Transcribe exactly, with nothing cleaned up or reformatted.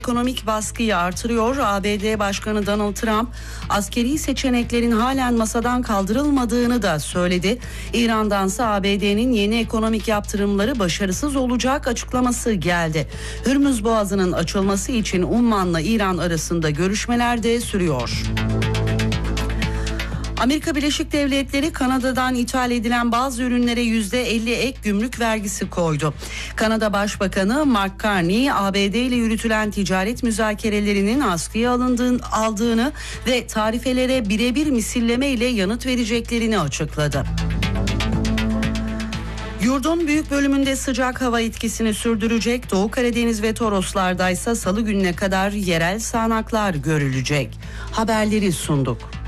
Ekonomik baskıyı artırıyor. A B D Başkanı Donald Trump askeri seçeneklerin halen masadan kaldırılmadığını da söyledi. İran'dansa A B D'nin yeni ekonomik yaptırımları başarısız olacak açıklaması geldi. Hürmüz Boğazı'nın açılması için Umman'la İran arasında görüşmeler de sürüyor. Amerika Birleşik Devletleri Kanada'dan ithal edilen bazı ürünlere yüzde elli ek gümrük vergisi koydu. Kanada Başbakanı Mark Carney, A B D ile yürütülen ticaret müzakerelerinin askıya alındığını, aldığını ve tarifelere birebir misilleme ile yanıt vereceklerini açıkladı. Yurdun büyük bölümünde sıcak hava etkisini sürdürecek. Doğu Karadeniz ve Toroslardaysa salı gününe kadar yerel sağanaklar görülecek. Haberleri sunduk.